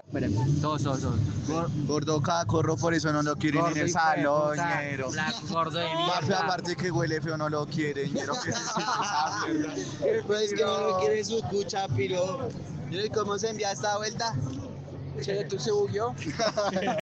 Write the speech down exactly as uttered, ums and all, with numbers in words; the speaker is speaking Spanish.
Espérame, todos, todos, todos. Gor- Gordo cacorro, por eso no lo quieren gordo en el hijo de puta, saloñero. flaco, gordo de Papi, mierda. aparte que huele feo, no lo quieren, ñero. ¿Qué es esa mierda? Pues que no lo quiere su cucha, piro. ¿Y cómo se envía esta vuelta? Che, ¿tú se bugueó?